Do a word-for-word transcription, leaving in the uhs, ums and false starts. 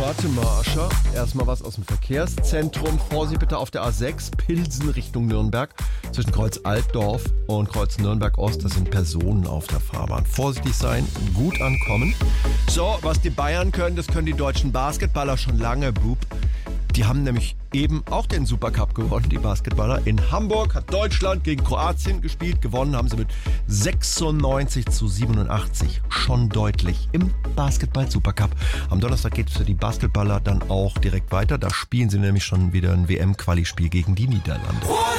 Warte mal, Ascha. Erstmal was aus dem Verkehrszentrum. Vorsicht bitte auf der A sechs, Pilsen Richtung Nürnberg. Zwischen Kreuz Altdorf und Kreuz Nürnberg Ost, das sind Personen auf der Fahrbahn. Vorsichtig sein, gut ankommen. So, was die Bayern können, das können die deutschen Basketballer schon lange, Bub. Die haben nämlich eben auch den Supercup gewonnen, die Basketballer. In Hamburg hat Deutschland gegen Kroatien gespielt. Gewonnen haben sie mit sechsundneunzig zu siebenundachtzig. Schon deutlich im Basketball-Supercup. Am Donnerstag geht es für die Basketballer dann auch direkt weiter. Da spielen sie nämlich schon wieder ein W M-Quali-Spiel gegen die Niederlande.